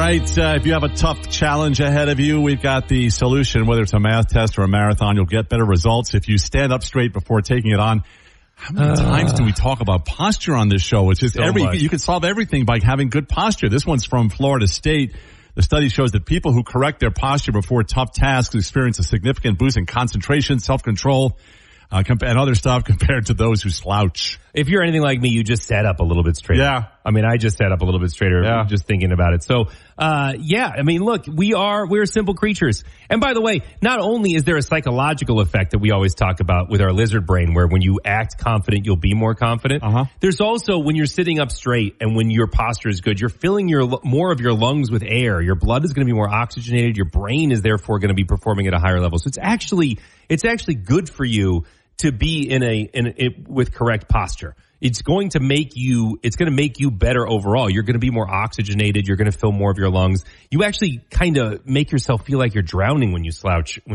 right. If you have a tough challenge ahead of you, we've got the solution. Whether it's a math test or a marathon, you'll get better results if you stand up straight before taking it on. How many times do we talk about posture on this show? It's just you can solve everything by having good posture. This one's from Florida State. The study shows that people who correct their posture before tough tasks experience a significant boost in concentration, self-control, and other stuff compared to those who slouch. If you're anything like me, you just sat up a little bit straighter. Yeah. I mean, I just sat up a little bit straighter just thinking about it. So, I mean, look, we're simple creatures. And by the way, not only is there a psychological effect that we always talk about with our lizard brain, where when you act confident, you'll be more confident. There's also when you're sitting up straight and when your posture is good, you're filling more of your lungs with air. Your blood is going to be more oxygenated. Your brain is therefore going to be performing at a higher level. So it's actually good for you to be with correct posture. It's going to make you better overall. You're going to be more oxygenated. You're going to fill more of your lungs. You actually kind of make yourself feel like you're drowning when you slouch